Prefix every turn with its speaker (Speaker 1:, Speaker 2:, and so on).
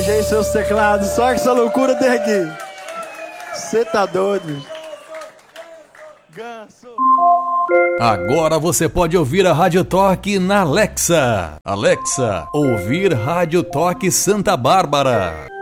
Speaker 1: Arranjei seus teclados, só que essa loucura tem aqui. Você tá doido? Ganso.
Speaker 2: Agora você pode ouvir a Rádio Toque na Alexa. Alexa, ouvir Rádio Toque Santa Bárbara.